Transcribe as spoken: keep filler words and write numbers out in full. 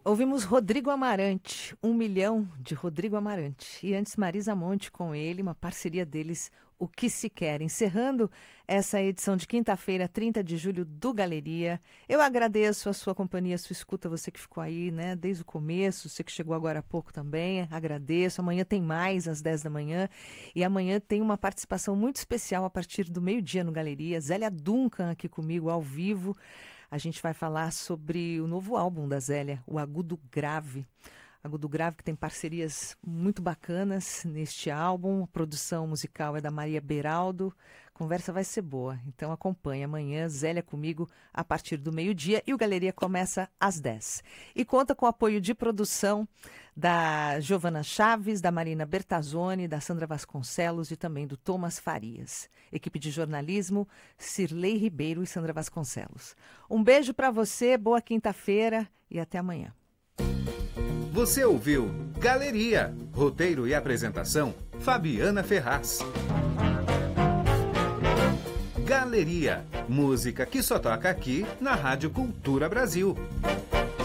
Ouvimos Rodrigo Amarante, Um Milhão de Rodrigo Amarante. E antes Marisa Monte com ele, uma parceria deles, O Que Se Quer. Encerrando essa edição de quinta-feira, trinta de julho, do Galeria. Eu agradeço a sua companhia, a sua escuta, você que ficou aí, né, desde o começo, você que chegou agora há pouco também, agradeço. Amanhã tem mais, às dez da manhã. E amanhã tem uma participação muito especial a partir do meio-dia no Galeria. Zélia Duncan aqui comigo, ao vivo. A gente vai falar sobre o novo álbum da Zélia, o Agudo Grave. Agudo Grave, que tem parcerias muito bacanas neste álbum. A produção musical é da Maria Beraldo. A conversa vai ser boa, então acompanhe amanhã, Zélia comigo, a partir do meio-dia. E o Galeria começa às dez. E conta com o apoio de produção da Giovana Chaves, da Marina Bertazzoni, da Sandra Vasconcelos e também do Thomas Farias. Equipe de jornalismo, Cirlei Ribeiro e Sandra Vasconcelos. Um beijo para você, boa quinta-feira e até amanhã. Você ouviu Galeria. Roteiro e apresentação, Fabiana Ferraz. Galeria. Música que só toca aqui na Rádio Cultura Brasil.